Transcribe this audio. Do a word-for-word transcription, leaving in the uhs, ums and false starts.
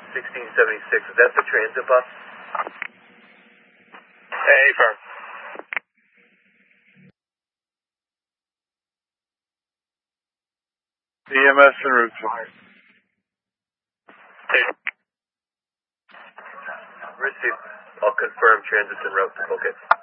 sixteen seventy-six, is that the transit bus? Hey, firm. E M S en route. Hey. Received. I'll confirm transit's en route to Phuket.